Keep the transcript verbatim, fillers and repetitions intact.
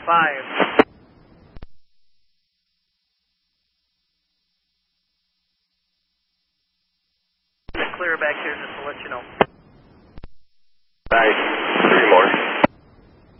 five. Clear back here just to let you know. Nice.